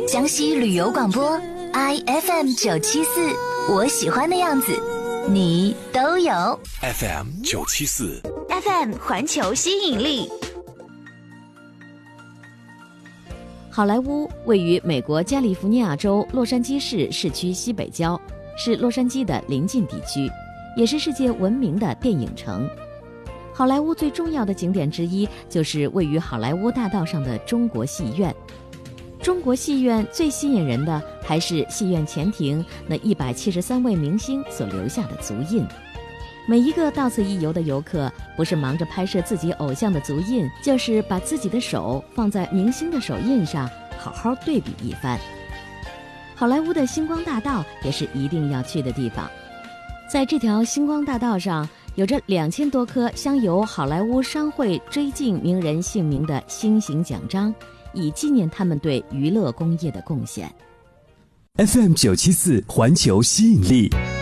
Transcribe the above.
江西旅游广播 IFM 974，我喜欢的样子，你都有。 FM 974 FM 环球吸引力。 好莱坞位于美国加利福尼亚州洛杉矶市市区西北郊，是洛杉矶的邻近地区，也是世界闻名的电影城。好莱坞最重要的景点之一就是位于好莱坞大道上的中国戏院。中国戏院最吸引人的还是戏院前庭那173位明星所留下的足印。每一个到此一游的游客，不是忙着拍摄自己偶像的足印，就是把自己的手放在明星的手印上，好好对比一番。好莱坞的星光大道也是一定要去的地方。在这条星光大道上，有着2000多颗镶有好莱坞商会追敬名人姓名的星形奖章，以纪念他们对娱乐工业的贡献。 FM 974环球吸引力。